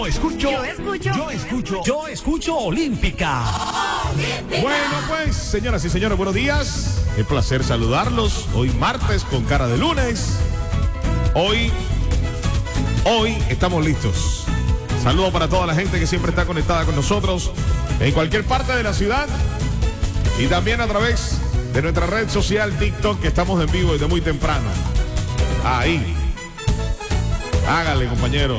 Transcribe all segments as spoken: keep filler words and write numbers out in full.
Escucho, yo escucho, yo escucho, yo escucho Olímpica. Olímpica. Bueno, pues, señoras y señores, buenos días. Qué placer saludarlos. Hoy martes con cara de lunes. Hoy, hoy estamos listos. Saludo para toda la gente que siempre está conectada con nosotros en cualquier parte de la ciudad y también a través de nuestra red social TikTok, que estamos en vivo desde muy temprano. Ahí. Hágale, compañero.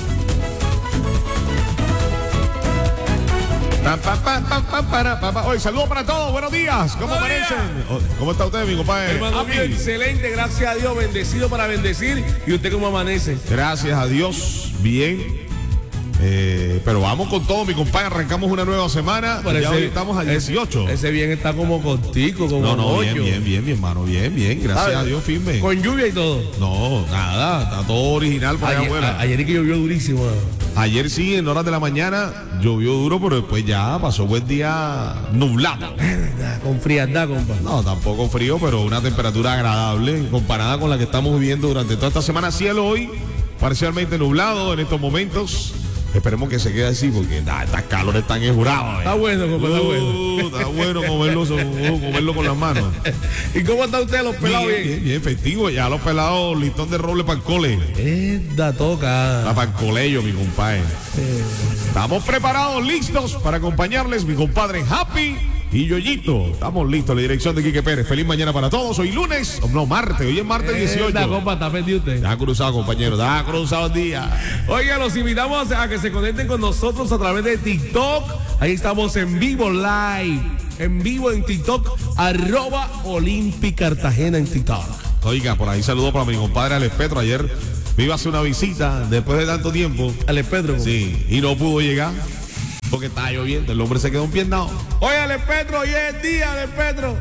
Hoy saludos para todos, buenos días. ¿Cómo Buenos amanecen? días. ¿Cómo está usted, mi compadre? Hermano mío, Amén. excelente, gracias a Dios, bendecido para bendecir. ¿Y usted cómo amanece? Gracias a Dios, bien. Eh, pero vamos con todo, mi compadre. Arrancamos una nueva semana. Pero Ya ese- hoy estamos a dieciocho. Ese, ese bien está como contigo, como No, no, hoyo. bien, bien, bien, mi hermano. Bien, bien. Gracias ¿Sabe? a Dios, firme. Con lluvia y todo. No, nada. Está todo original por allá Ayer, afuera. a- ayer es que llovió durísimo. Ayer sí, en horas de la mañana, llovió duro, pero después ya pasó buen día nublado. Con frialdad, compa. No, tampoco frío, pero una temperatura agradable comparada con la que estamos viviendo durante toda esta semana. Cielo hoy parcialmente nublado en estos momentos. Esperemos que se quede así porque nah, estas calores están juradas. Está bueno, compa, está bueno. Uh, está bueno comerlo, uh, comerlo con las manos. ¿Y cómo están ustedes los pelados Bien, bien? bien, bien, efectivo. Ya los pelados, listón de roble para el cole. Esta toca. La para el colegio, mi compadre. Estamos preparados, listos para acompañarles, mi compadre Happy y Yoyito. Estamos listos, la dirección de Quique Pérez. Feliz mañana para todos. Hoy lunes, o no, martes. Hoy es martes dieciocho. Esta, compa, está perdido usted. Está cruzado, compañero. Está cruzado el día. Oiga, los invitamos a que se conecten con nosotros a través de TikTok. Ahí estamos en vivo, live. En vivo en TikTok, arroba Olímpica Cartagena en TikTok. Oiga, por ahí saludo para mi compadre Alex Petro. Ayer me iba a hacer una visita después de tanto tiempo. Alex Pedro. Sí, y no pudo llegar porque estaba lloviendo. El hombre se quedó empiernado. Oye, Alex Pedro, hoy es el día, Alex Pedro.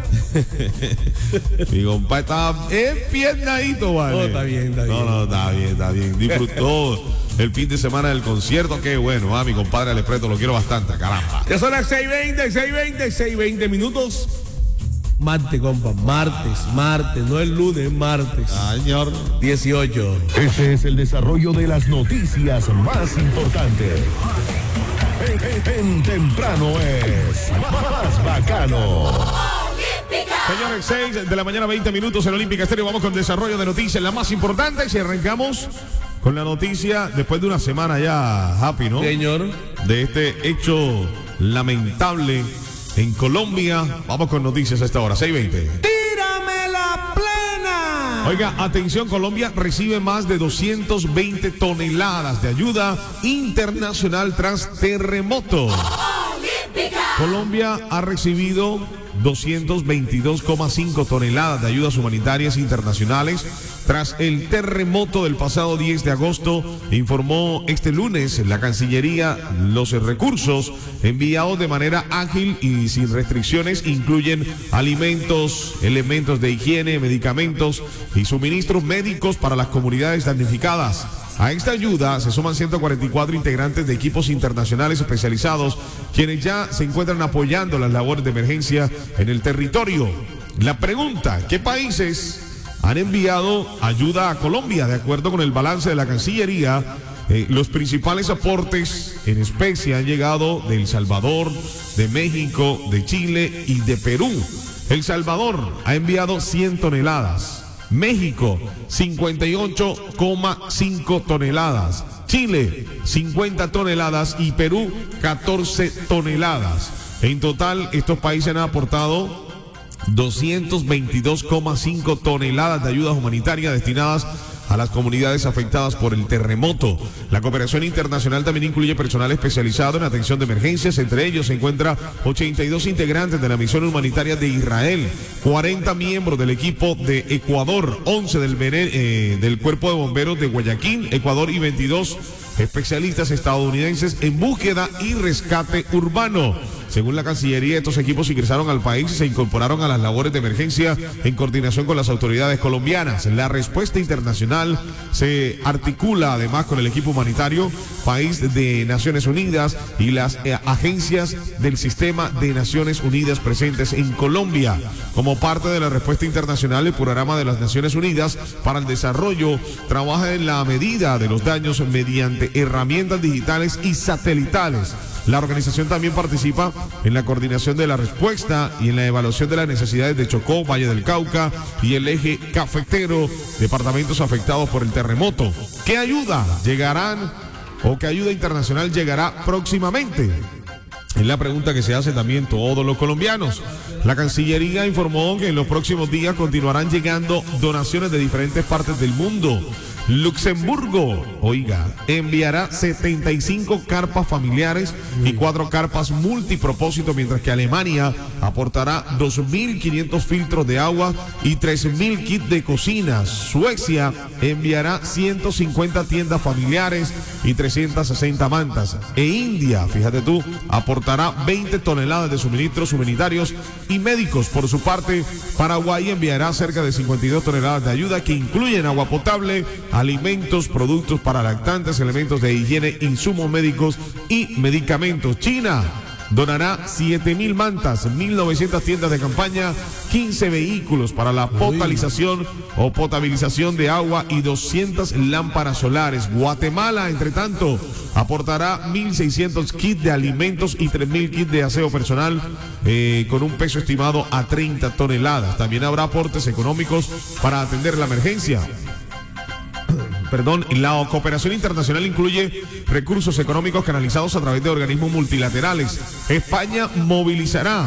Mi compadre estaba empiernadito, ¿vale? No, está bien, está No, bien. no, está bien, está bien. Disfrutó el fin de semana del concierto. Qué bueno, ah, mi compadre Alex Petro, lo quiero bastante, caramba. Ya son las seis veinte, seis veinte, seis veinte minutos. Martes, compa, martes, martes, no es lunes, es martes. Señor. dieciocho. Este es el desarrollo de las noticias más importantes. En, en- en temprano es más bacano. Olímpica. Señores, seis de la mañana, veinte minutos en Olímpica Estéreo. Vamos con desarrollo de noticias, la más importante. Y arrancamos con la noticia después de una semana ya, Happy, ¿no? Señor. De este hecho lamentable en Colombia. Vamos con noticias a esta hora, seis veinte. ¡Tírame la plena! Oiga, atención, Colombia recibe más de doscientas veinte toneladas de ayuda internacional tras terremoto. Olímpica. Colombia ha recibido doscientas veintidós coma cinco toneladas de ayudas humanitarias internacionales tras el terremoto del pasado diez de agosto, informó este lunes la Cancillería. Los recursos enviados de manera ágil y sin restricciones incluyen alimentos, elementos de higiene, medicamentos y suministros médicos para las comunidades damnificadas. A esta ayuda se suman ciento cuarenta y cuatro integrantes de equipos internacionales especializados, quienes ya se encuentran apoyando las labores de emergencia en el territorio. La pregunta, ¿qué países han enviado ayuda a Colombia? De acuerdo con el balance de la Cancillería, eh, los principales aportes en especie han llegado de El Salvador, de México, de Chile y de Perú. El Salvador ha enviado cien toneladas. México, cincuenta y ocho coma cinco toneladas. Chile, cincuenta toneladas. Y Perú, catorce toneladas. En total, estos países han aportado doscientas veintidós coma cinco toneladas de ayudas humanitarias destinadas a las comunidades afectadas por el terremoto. La cooperación internacional también incluye personal especializado en atención de emergencias. Entre ellos se encuentra ochenta y dos integrantes de la misión humanitaria de Israel, cuarenta miembros del equipo de Ecuador, once del, eh, del Cuerpo de Bomberos de Guayaquil, Ecuador, y veintidós especialistas estadounidenses en búsqueda y rescate urbano. Según la Cancillería, estos equipos ingresaron al país y se incorporaron a las labores de emergencia en coordinación con las autoridades colombianas. La respuesta internacional se articula además con el equipo humanitario, país de Naciones Unidas y las eh, agencias del sistema de Naciones Unidas presentes en Colombia. Como parte de la respuesta internacional, el programa de las Naciones Unidas para el Desarrollo trabaja en la medida de los daños mediante herramientas digitales y satelitales. La organización también participa en la coordinación de la respuesta y en la evaluación de las necesidades de Chocó, Valle del Cauca y el eje cafetero, departamentos afectados por el terremoto. ¿Qué ayuda llegarán o qué ayuda internacional llegará próximamente? Es la pregunta que se hacen también todos los colombianos. La Cancillería informó que en los próximos días continuarán llegando donaciones de diferentes partes del mundo. Luxemburgo, oiga, enviará setenta y cinco carpas familiares y cuatro carpas multipropósito, mientras que Alemania aportará dos mil quinientos filtros de agua y tres mil kits de cocina. Suecia enviará ciento cincuenta tiendas familiares y trescientas sesenta mantas. E India, fíjate tú, aportará veinte toneladas de suministros humanitarios y médicos. Por su parte, Paraguay enviará cerca de cincuenta y dos toneladas de ayuda que incluyen agua potable, alimentos, productos para lactantes, elementos de higiene, insumos médicos y medicamentos. China donará siete mil mantas, mil novecientas tiendas de campaña, quince vehículos para la potabilización o potabilización de agua y doscientas lámparas solares. Guatemala, entre tanto, aportará mil seiscientos kits de alimentos y tres mil kits de aseo personal eh, con un peso estimado a treinta toneladas. También habrá aportes económicos para atender la emergencia. Perdón, la cooperación internacional incluye recursos económicos canalizados a través de organismos multilaterales. España movilizará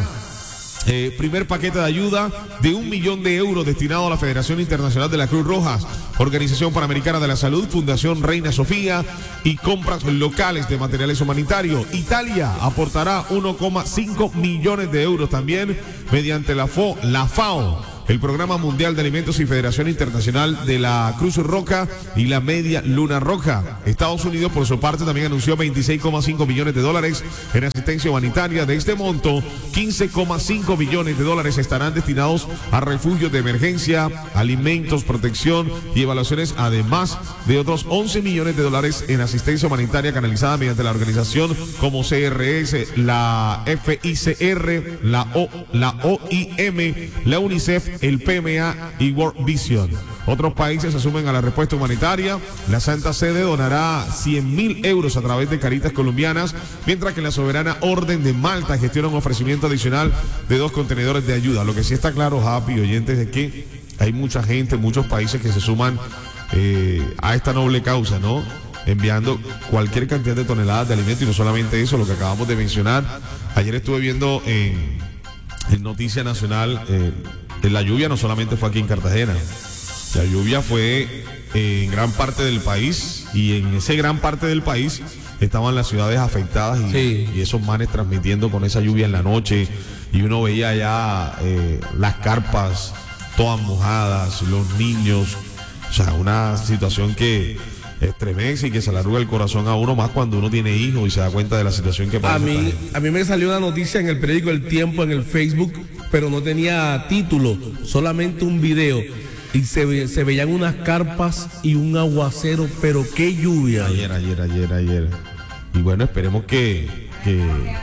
eh, primer paquete de ayuda de un millón de euros destinado a la Federación Internacional de la Cruz Roja, Organización Panamericana de la Salud, Fundación Reina Sofía y compras locales de materiales humanitarios. Italia aportará uno coma cinco millones de euros también mediante la, F O, la FAO, el Programa Mundial de Alimentos y Federación Internacional de la Cruz Roja y la Media Luna Roja. Estados Unidos, por su parte, también anunció veintiséis coma cinco millones de dólares en asistencia humanitaria. De este monto, quince coma cinco millones de dólares estarán destinados a refugios de emergencia, alimentos, protección y evaluaciones, además de otros once millones de dólares en asistencia humanitaria canalizada mediante la organización como C R S, la F I C R, la, o, la O I M, la UNICEF, el P M A y World Vision. Otros países se sumen a la respuesta humanitaria. La Santa Sede donará cien mil euros a través de Caritas Colombianas, mientras que la Soberana Orden de Malta gestiona un ofrecimiento adicional de dos contenedores de ayuda. Lo que sí está claro, Happy, oyentes, es que hay mucha gente, muchos países que se suman eh, a esta noble causa, ¿no? Enviando cualquier cantidad de toneladas de alimentos, y no solamente eso, lo que acabamos de mencionar. Ayer estuve viendo en, en Noticia Nacional, eh, la lluvia no solamente fue aquí en Cartagena, la lluvia fue en gran parte del país, y en ese gran parte del país estaban las ciudades afectadas y, sí. y esos manes transmitiendo con esa lluvia en la noche, y uno veía ya eh, las carpas todas mojadas, los niños, o sea, una situación que estremece y que se le arruga el corazón a uno, más cuando uno tiene hijos y se da cuenta de la situación que pasa. A mí, a mí me salió una noticia en el periódico El Tiempo, en el Facebook, pero no tenía título, solamente un video, y se, ve, se veían unas carpas y un aguacero, pero qué lluvia. Ayer, ayer, ayer, ayer. Y bueno, esperemos que, que,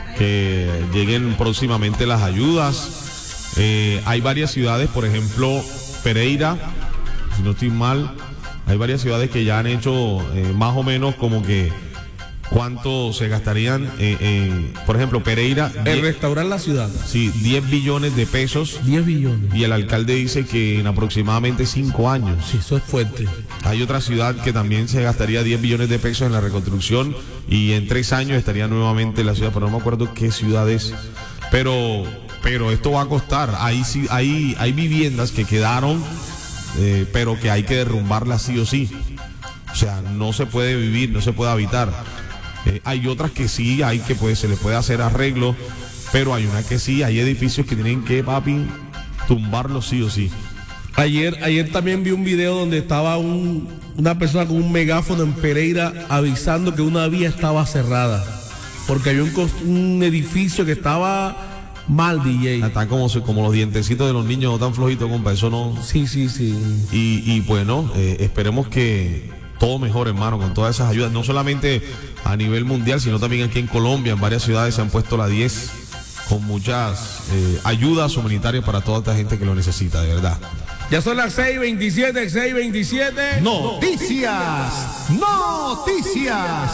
que lleguen próximamente las ayudas. Eh, hay varias ciudades, por ejemplo, Pereira, si no estoy mal, hay varias ciudades que ya han hecho eh, más o menos como que cuánto se gastarían en, en por ejemplo, Pereira. En restaurar la ciudad. Sí, diez billones de pesos. diez billones. Y el alcalde dice que en aproximadamente cinco años. Sí, eso es fuerte. Hay otra ciudad que también se gastaría diez billones de pesos en la reconstrucción, y en tres años estaría nuevamente la ciudad, pero no me acuerdo qué ciudad es. Pero, pero esto va a costar. Hay, hay, hay viviendas que quedaron, eh, pero que hay que derrumbarlas sí o sí. O sea, no se puede vivir, no se puede habitar. Eh, hay otras que sí, hay que pues, se le puede hacer arreglo, pero hay una que sí, hay edificios que tienen que, papi, tumbarlos sí o sí. Ayer, ayer también vi un video donde estaba un, una persona con un megáfono en Pereira avisando que una vía estaba cerrada. porque había un, cos- un edificio que estaba mal, D J. Están como, como los dientecitos de los niños tan flojitos, compa, eso no. Sí, sí, sí. Y, y bueno, eh, esperemos que todo mejore, hermano, con todas esas ayudas, no solamente a nivel mundial, sino también aquí en Colombia, en varias ciudades se han puesto la diez con muchas eh, ayudas humanitarias para toda esta gente que lo necesita, de verdad. Ya son las seis veintisiete, seis veintisiete. Noticias, noticias.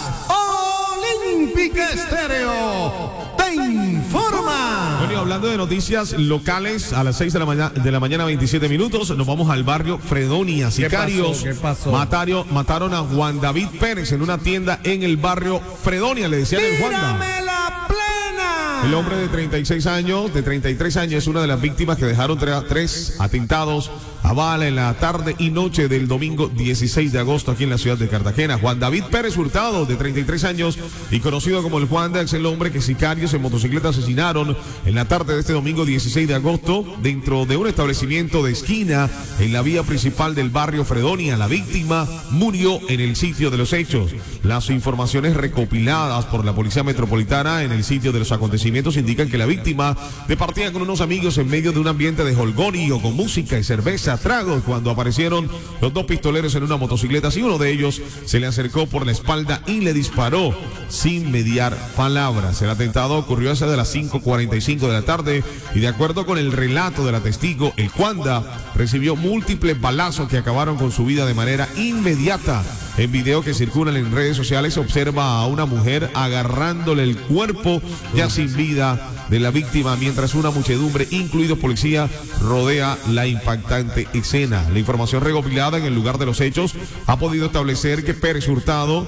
Olímpica Estéreo te informa. Bueno, y hablando de noticias locales, a las seis de la mañana, de la mañana veintisiete minutos, nos vamos al barrio Fredonia. Sicarios ¿Qué pasó? Mataron, mataron a Juan David Pérez en una tienda en el barrio Fredonia, le decían el Juanda. ¡Tírame la plena! El hombre de treinta y seis años, de treinta y tres años, es una de las víctimas que dejaron tre- tres atentados a bala en la tarde y noche del domingo dieciséis de agosto aquí en la ciudad de Cartagena. Juan David Pérez Hurtado, de treinta y tres años y conocido como el Juanda, es el hombre que sicarios en motocicleta asesinaron en la tarde de este domingo dieciséis de agosto dentro de un establecimiento de esquina en la vía principal del barrio Fredonia. La víctima murió en el sitio de los hechos. Las informaciones recopiladas por la Policía Metropolitana en el sitio de los acontecimientos indican que la víctima departía con unos amigos en medio de un ambiente de jolgorio con música y cerveza, tragos, cuando aparecieron los dos pistoleros en una motocicleta y uno de ellos se le acercó por la espalda y le disparó sin mediar palabras. El atentado ocurrió hacia de las cinco cuarenta y cinco de la tarde y de acuerdo con el relato de la testigo, el Juanda recibió múltiples balazos que acabaron con su vida de manera inmediata. En video que circulan en redes sociales se observa a una mujer agarrándole el cuerpo ya sin vida de la víctima mientras una muchedumbre, incluidos policías, rodea la impactante escena. La información recopilada en el lugar de los hechos ha podido establecer que Pérez Hurtado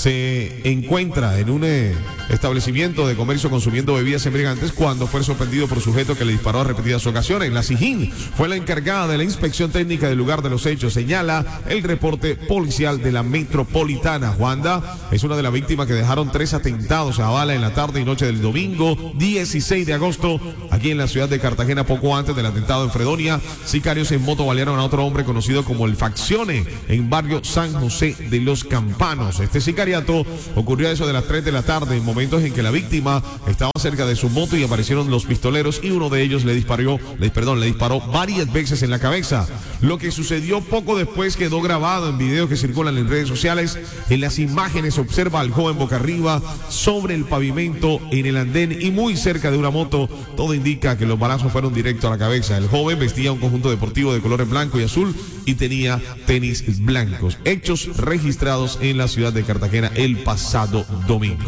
se encuentra en un eh, establecimiento de comercio consumiendo bebidas embriagantes cuando fue sorprendido por sujeto que le disparó a repetidas ocasiones. La SIJIN fue la encargada de la inspección técnica del lugar de los hechos, señala el reporte policial de la Metropolitana. Juanda es una de las víctimas que dejaron tres atentados a bala en la tarde y noche del domingo dieciséis de agosto aquí en la ciudad de Cartagena. Poco antes del atentado en Fredonia, sicarios en moto balearon a otro hombre conocido como el Faccione en barrio San José de los Campanos. Este sicariato ocurrió a eso de las tres de la tarde, en momentos en que la víctima estaba cerca de su moto y aparecieron los pistoleros y uno de ellos le disparó, le, perdón, le disparó varias veces en la cabeza. Lo que sucedió poco después quedó grabado en videos que circulan en redes sociales. En las imágenes se observa al joven boca arriba sobre el pavimento en el andén y muy cerca de una moto. Todo indica que los balazos fueron directo a la cabeza. El joven vestía un conjunto deportivo de colores blanco y azul y tenía tenis blancos. Hechos registrados en la ciudad de Cartagena el pasado domingo.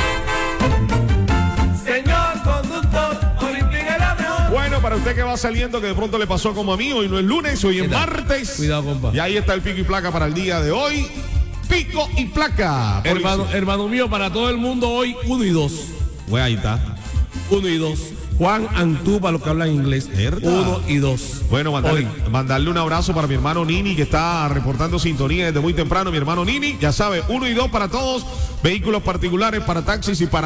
Señor conductor, Olímpica es la mejor. Bueno, para usted que va saliendo, que de pronto le pasó como a mí, hoy no es lunes, hoy es martes. Cuidado, compa. Y ahí está el pico y placa para el día de hoy. Pico y placa. Hermano, hermano mío, para todo el mundo hoy, uno y dos. Bueno, ahí está. Uno y dos. Juan Antú, para los que hablan inglés. ¿Verdad? Uno y dos. Bueno, mandarle, Hoy. mandarle un abrazo para mi hermano Nini, que está reportando sintonía desde muy temprano. Mi hermano Nini, ya sabe, uno y dos para todos. Vehículos particulares, para taxis y para